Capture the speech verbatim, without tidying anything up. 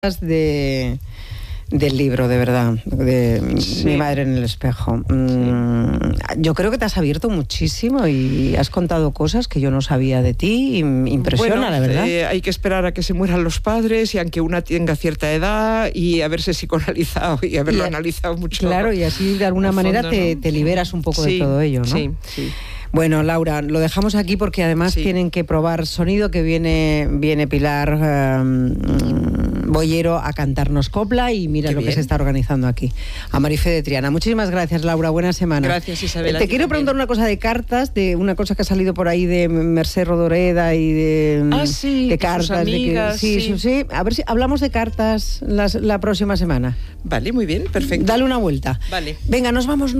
de del libro, de verdad, de sí. Mi madre en el espejo. Mm, yo creo que te has abierto muchísimo y has contado cosas que yo no sabía de ti. Y impresiona, bueno, la verdad. Eh, hay que esperar a que se mueran los padres y aunque una tenga cierta edad y haberse psicoanalizado y haberlo y a, analizado mucho. Claro, y así de alguna manera fondo, te, ¿no? te liberas un poco sí, de todo ello, ¿no? Sí, sí. Bueno, Laura, lo dejamos aquí porque además sí. tienen que probar sonido, que viene, viene Pilar um, Boyero a cantarnos copla y mira Qué lo bien. que se está organizando aquí. A Marifé de Triana. Muchísimas gracias, Laura. Buena semana. Gracias, Isabel. Te quiero preguntar una cosa de cartas, de una cosa que ha salido por ahí de Mercé Rodoreda y de, ah, sí, de cartas. Amigas, de que, sí, sí. sí. A ver si hablamos de cartas las, la próxima semana. Vale, muy bien, perfecto. Dale una vuelta. Vale. Venga, nos vamos.